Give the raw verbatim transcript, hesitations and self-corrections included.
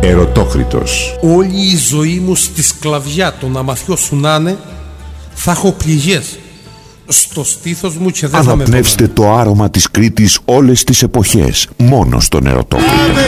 Ερωτόκριτος. Όλη η ζωή μου στη σκλαβιά, το να μαθιώσουν να είναι, θα έχω πληγές στο στήθος μου και δεν θα με Αναπνεύστε το άρωμα της Κρήτης όλες τις εποχές, μόνο στον Ερωτόκριτο.